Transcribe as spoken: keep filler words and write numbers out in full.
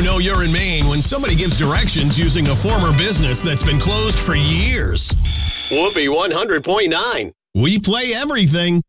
know you're in Maine when somebody gives directions using a former business that's been closed for years. Whoopee one hundred point nine. We play everything.